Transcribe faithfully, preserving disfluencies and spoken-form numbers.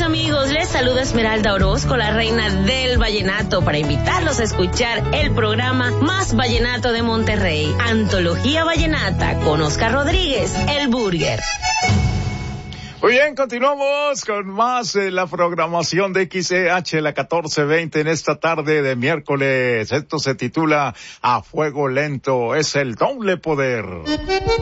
amigos, les saluda Esmeralda Orozco, la reina del vallenato, para invitarlos a escuchar el programa Más Vallenato de Monterrey, Antología Vallenata, con Oscar Rodríguez, el Burger. Muy bien, continuamos con más de la programación de X E H, la catorce veinte en esta tarde de miércoles. Esto se titula A Fuego Lento, es el doble poder.